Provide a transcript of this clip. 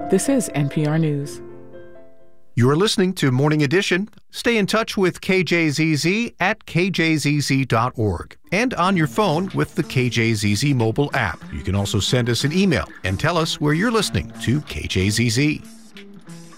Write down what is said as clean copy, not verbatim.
This is NPR News. You are listening to Morning Edition. Stay in touch with KJZZ at kjzz.org and on your phone with the KJZZ mobile app. You can also send us an email and tell us where you're listening to KJZZ.